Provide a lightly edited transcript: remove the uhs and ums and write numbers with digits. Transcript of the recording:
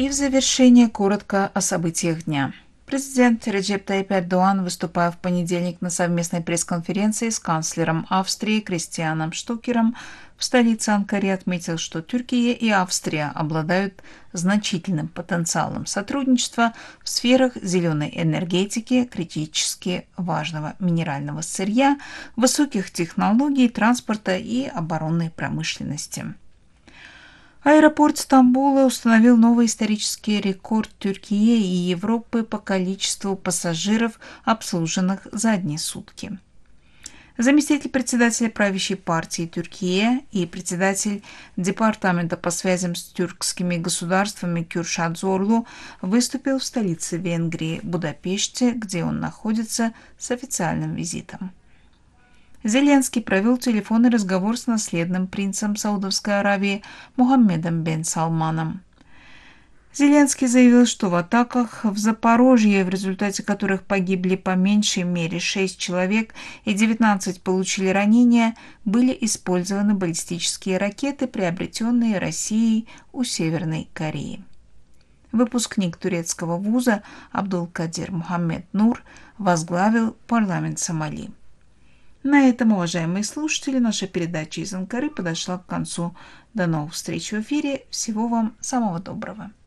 И в завершение коротко о событиях дня. Президент Реджеп Тайип Эрдоğan, выступая в понедельник на совместной пресс-конференции с канцлером Австрии Кристианом Штокером в столице Анкаре, отметил, что Türkiye и Австрия обладают значительным потенциалом сотрудничества в сферах зеленой энергетики, критически важного минерального сырья, высоких технологий, транспорта и оборонной промышленности. Аэропорт Стамбула установил новый исторический рекорд Türkiye и Европы по количеству пассажиров, обслуженных за одни сутки. Заместитель председателя правящей партии Türkiye и председатель департамента по связям с тюркскими государствами Кürşad Zorlu выступил в столице Венгрии, Будапеште, где он находится с официальным визитом. Зеленский провел телефонный разговор с наследным принцем Саудовской Аравии Мухаммедом бен Салманом. Зеленский заявил, что в атаках в Запорожье, в результате которых погибли по меньшей мере 6 человек и 19 получили ранения, были использованы баллистические ракеты, приобретенные Россией у Северной Кореи. Выпускник турецкого вуза Абдулкадир Мухаммед Нур возглавил парламент Сомали. На этом, уважаемые слушатели, наша передача из Анкары подошла к концу. До новых встреч в эфире. Всего вам самого доброго.